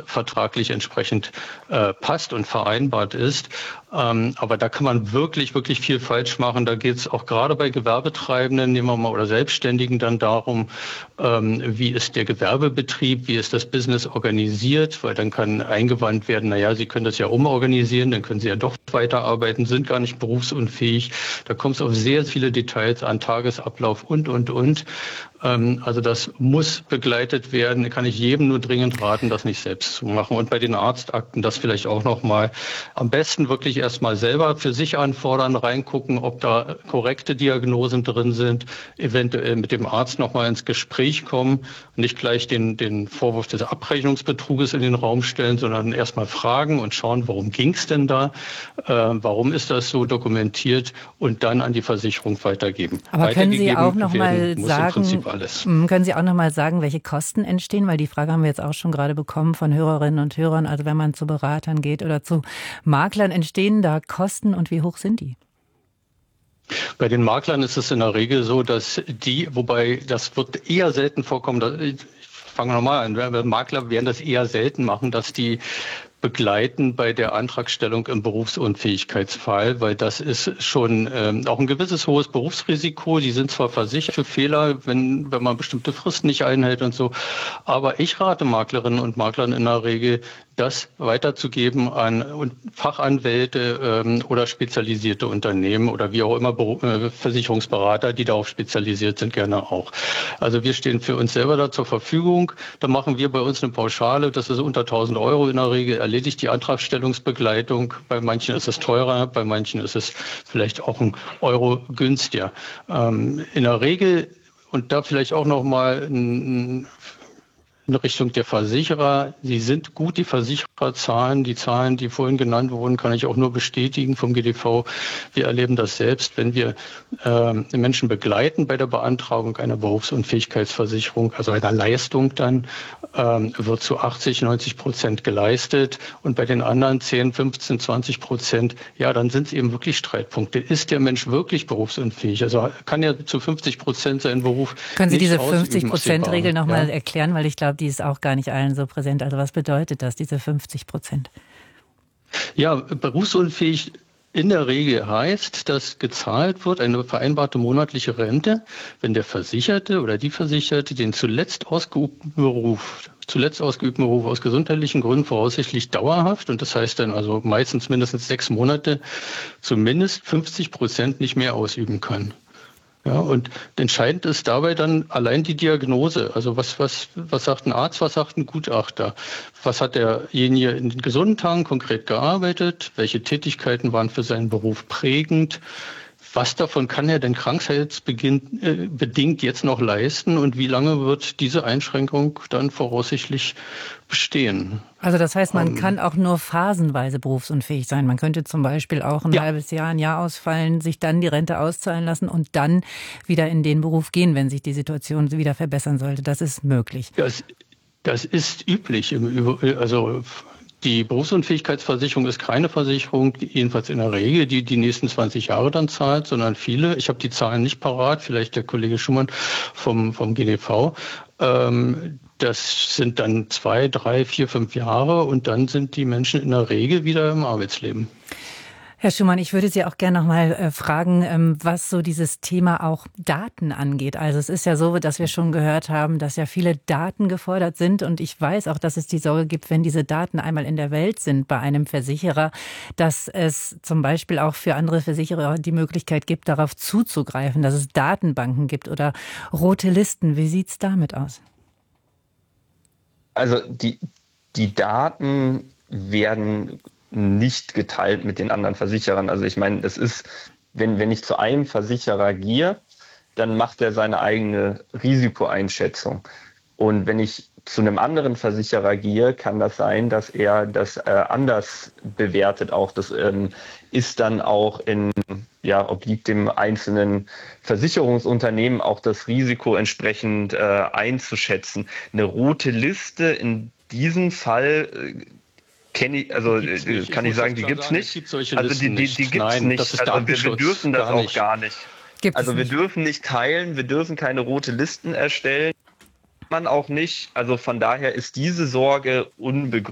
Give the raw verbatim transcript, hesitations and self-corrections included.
vertraglich entsprechend äh, passt und vereinbart ist. Ähm, aber da kann man wirklich, wirklich viel falsch machen. Da geht es auch gerade bei Gewerbetreibenden, nehmen wir mal, oder Selbstständigen dann darum, ähm, wie ist der Gewerbebetrieb, wie ist das Business organisiert, weil dann kann eingewandt werden, naja, Sie können das ja umorganisieren, dann können Sie ja doch weiterarbeiten, sind gar nicht berufsunfähig. Da kommt es auf sehr viele Details an, Tagesablauf und, und, und. Ähm, also das muss begleitet werden. Kann ich jedem nur dringend raten, das nicht selbst zu machen. Und bei den Arztakten das vielleicht auch nochmal. Am besten wirklich erstmal selber für sich anfordern, reingucken, ob da korrekte Diagnosen drin sind, eventuell mit dem Arzt nochmal ins Gespräch kommen, nicht gleich den, den Vorwurf des Abrechnungsbetruges in den Raum stellen, sondern erstmal fragen und schauen, worum ging es denn da, äh, warum ist das so dokumentiert und dann an die Versicherung weitergeben. Aber können Sie auch noch mal sagen, alles. Können Sie auch noch mal sagen, welche Kosten entstehen? Weil die Frage haben wir jetzt auch schon gerade bekommen von Hörerinnen und Hörern. Also wenn man zu Beratern geht oder zu Maklern, entstehen da Kosten und wie hoch sind die? Bei den Maklern ist es in der Regel so, dass die, wobei das wird eher selten vorkommen, dass, ich fange nochmal an, Makler werden das eher selten machen, dass die begleiten bei der Antragstellung im Berufsunfähigkeitsfall, weil das ist schon ähm, auch ein gewisses hohes Berufsrisiko. Die sind zwar versichert für Fehler, wenn, wenn man bestimmte Fristen nicht einhält und so, aber ich rate Maklerinnen und Maklern in der Regel, das weiterzugeben an Fachanwälte ähm, oder spezialisierte Unternehmen oder wie auch immer Beru- äh, Versicherungsberater, die darauf spezialisiert sind, gerne auch. Also wir stehen für uns selber da zur Verfügung. Da machen wir bei uns eine Pauschale, das ist unter tausend Euro in der Regel, erledigt die Antragstellungsbegleitung. Bei manchen ist es teurer, bei manchen ist es vielleicht auch ein Euro günstiger. Ähm, in der Regel, und da vielleicht auch noch mal ein in Richtung der Versicherer. Sie sind gut, die Versichererzahlen, die Zahlen, die vorhin genannt wurden, kann ich auch nur bestätigen vom G D V. Wir erleben das selbst, wenn wir äh, Menschen begleiten bei der Beantragung einer Berufsunfähigkeitsversicherung, also einer Leistung dann, ähm, wird zu achtzig, neunzig Prozent geleistet und bei den anderen zehn, fünfzehn, zwanzig Prozent, ja, dann sind es eben wirklich Streitpunkte. Ist der Mensch wirklich berufsunfähig? Also kann er zu fünfzig Prozent seinen Beruf Können Sie nicht diese ausüben, fünfzig-Prozent-Regel absehbar, nochmal ja? erklären? Weil ich glaube, die ist auch gar nicht allen so präsent. Also was bedeutet das, diese fünfzig Prozent? Ja, berufsunfähig in der Regel heißt, dass gezahlt wird eine vereinbarte monatliche Rente, wenn der Versicherte oder die Versicherte den zuletzt ausgeübten Beruf, zuletzt ausgeübten Beruf aus gesundheitlichen Gründen voraussichtlich dauerhaft, und das heißt dann also meistens mindestens sechs Monate, zumindest fünfzig Prozent nicht mehr ausüben kann. Ja, und entscheidend ist dabei dann allein die Diagnose. Also was, was, was sagt ein Arzt, was sagt ein Gutachter? Was hat derjenige in den gesunden Tagen konkret gearbeitet? Welche Tätigkeiten waren für seinen Beruf prägend? Was davon kann er denn krankheitsbedingt jetzt noch leisten und wie lange wird diese Einschränkung dann voraussichtlich bestehen? Also das heißt, man ähm, kann auch nur phasenweise berufsunfähig sein. Man könnte zum Beispiel auch ein ja. halbes Jahr, ein Jahr ausfallen, sich dann die Rente auszahlen lassen und dann wieder in den Beruf gehen, wenn sich die Situation wieder verbessern sollte. Das ist möglich. Das, das ist üblich. Im Üb- also Die Berufsunfähigkeitsversicherung ist keine Versicherung, jedenfalls in der Regel, die die nächsten zwanzig Jahre dann zahlt, sondern viele, ich habe die Zahlen nicht parat, vielleicht der Kollege Schumann vom, vom G D V, ähm, das sind dann zwei, drei, vier, fünf Jahre und dann sind die Menschen in der Regel wieder im Arbeitsleben. Herr Schumann, ich würde Sie auch gerne noch mal äh, fragen, ähm, was so dieses Thema auch Daten angeht. Also es ist ja so, dass wir schon gehört haben, dass ja viele Daten gefordert sind. Und ich weiß auch, dass es die Sorge gibt, wenn diese Daten einmal in der Welt sind bei einem Versicherer, dass es zum Beispiel auch für andere Versicherer die Möglichkeit gibt, darauf zuzugreifen, dass es Datenbanken gibt oder rote Listen. Wie sieht's damit aus? Also die, die Daten werden nicht geteilt mit den anderen Versicherern. Also ich meine, das ist, wenn, wenn ich zu einem Versicherer gehe, dann macht er seine eigene Risikoeinschätzung. Und wenn ich zu einem anderen Versicherer gehe, kann das sein, dass er das äh, anders bewertet. Auch das ähm, ist dann auch in, ja, obliegt dem einzelnen Versicherungsunternehmen auch das Risiko entsprechend äh, einzuschätzen. Eine rote Liste in diesem Fall äh, kenne ich, also äh, kann ich sagen, die gibt's nicht. Also die, die, die gibt's Nein, nicht. das ist Also wir, wir dürfen das gar auch nicht. gar nicht. Gibt Also es wir nicht. dürfen nicht teilen, wir dürfen keine rote Listen erstellen. Man auch nicht. Also von daher ist diese Sorge unbegründet.